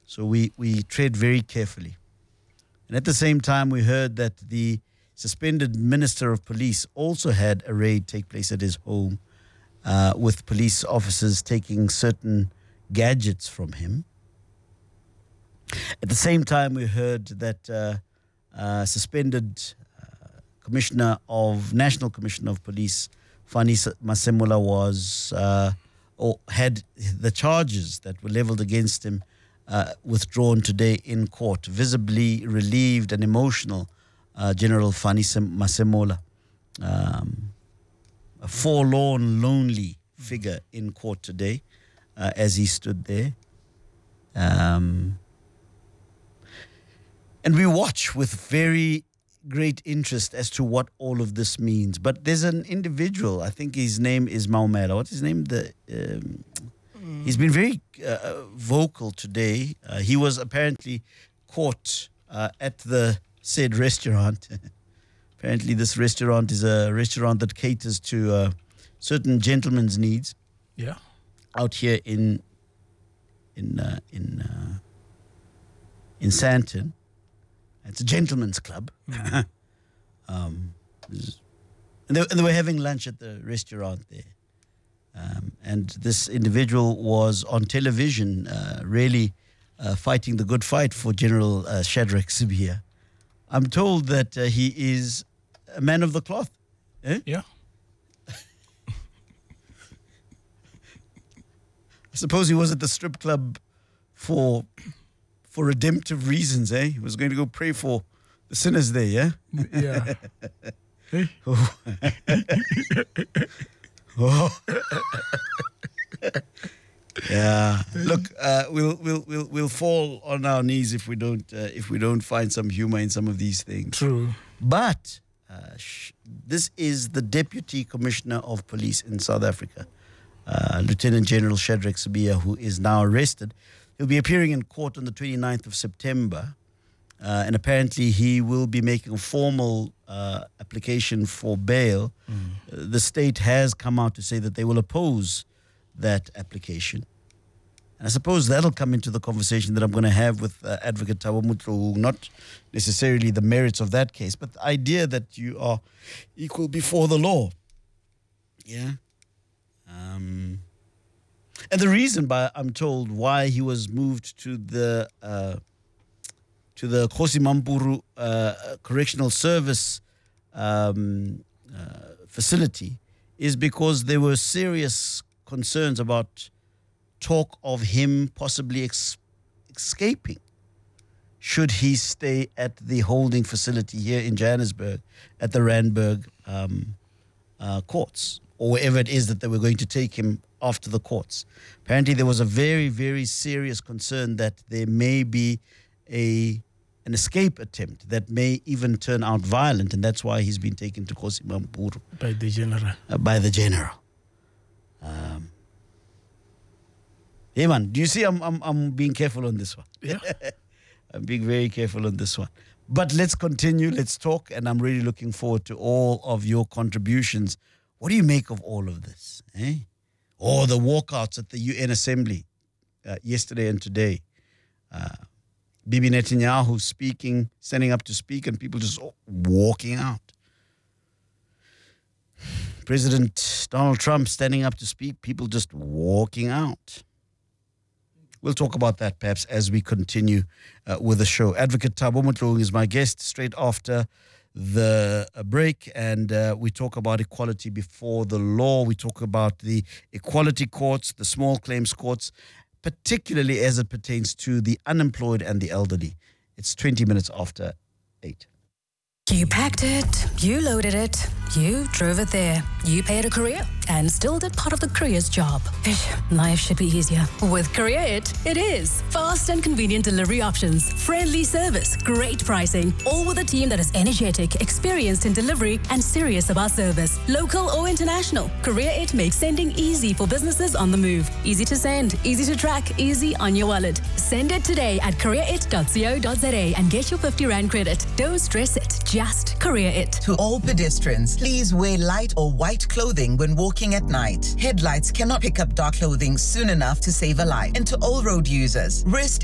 So we tread very carefully. And at the same time, we heard that the suspended Minister of Police also had a raid take place at his home with police officers taking certain gadgets from him. At the same time, we heard that suspended National Commissioner of Police, Fani Masemola, was or had the charges that were leveled against him withdrawn today in court. Visibly relieved and emotional, General Fani Masemola, a forlorn, lonely figure in court today as he stood there. And we watch with very great interest as to what all of this means. But there's an individual, I think his name is Maumela. What's his name? He's been very vocal today. He was apparently caught at the said restaurant. Apparently this restaurant is a restaurant that caters to certain gentlemen's needs. Yeah. Out here in Sandton. It's a gentleman's club. And they were having lunch at the restaurant there. And this individual was on television really fighting the good fight for General Shadrack Sibiya. I'm told that he is a man of the cloth. Eh? Yeah. I suppose he was at the strip club for redemptive reasons, eh? He was going to go pray for the sinners there, yeah? Yeah. Hey. Oh. Yeah. Look, we'll fall on our knees if we don't find some humor in some of these things. True. But this is the Deputy Commissioner of Police in South Africa, Lieutenant General Shadrack Sibiya, who is now arrested. He'll be appearing in court on the 29th of September, and apparently he will be making a formal application for bail. The state has come out to say that they will oppose that application. And I suppose that'll come into the conversation that I'm going to have with Advocate Thabo Motloang, not necessarily the merits of that case, but the idea that you are equal before the law. Yeah. And the reason, I'm told, why he was moved to the Kgosi Mampuru Correctional Service facility is because there were serious concerns about talk of him possibly escaping should he stay at the holding facility here in Johannesburg at the Randburg courts, or wherever it is that they were going to take him after the courts. Apparently there was a very, very serious concern that there may be an escape attempt that may even turn out violent, and that's why he's been taken to Kgosi Mampuru. By the general. By the general. Hey man, do you see I'm being careful on this one? Yeah. I'm being very careful on this one. But let's continue, let's talk, and I'm really looking forward to all of your contributions. What do you make of all of this? Eh? Or the walkouts at the UN Assembly yesterday and today. Bibi Netanyahu standing up to speak, and people just walking out. President Donald Trump standing up to speak, people just walking out. We'll talk about that perhaps as we continue with the show. Advocate Thabo Motloang is my guest straight after the break, and we talk about equality before the law. We talk about the equality courts, the small claims courts, particularly as it pertains to the unemployed and the elderly. It's 20 minutes after 8. You packed it, you loaded it, you drove it there, you paid a courier and still did part of the courier's job. Life should be easier. With Courier it is. Fast and convenient delivery options, friendly service, great pricing, all with a team that is energetic, experienced in delivery and serious about service. Local or international, Courier It makes sending easy for businesses on the move. Easy to send, easy to track, easy on your wallet. Send it today at courierit.co.za and get your 50 Rand credit. Don't stress it, just Courier It. To all pedestrians, please wear light or white clothing when walking at night. Headlights cannot pick up dark clothing soon enough to save a life. And to all road users, rest